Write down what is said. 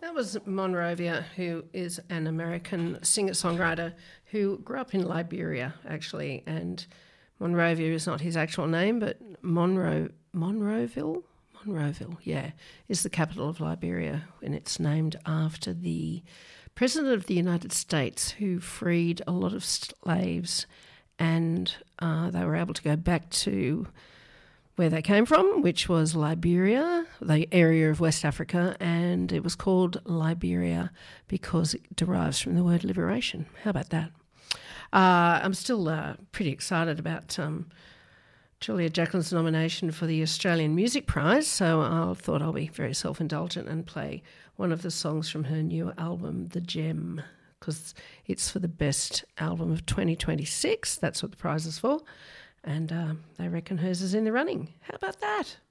That was Monrovia, who is an American singer-songwriter who grew up in Liberia, actually, and Monrovia is not his actual name, but Monroville, yeah, is the capital of Liberia, and it's named after the President of the United States who freed a lot of slaves, and they were able to go back to where they came from, which was Liberia, the area of West Africa, and it was called Liberia because it derives from the word liberation. How about that? I'm still pretty excited about Julia Jacklin's nomination for the Australian Music Prize, so I thought I'll be very self-indulgent and play one of the songs from her new album, The Gem, because it's for the best album of 2026. That's what the prize is for. And they reckon hers is in the running. How about that?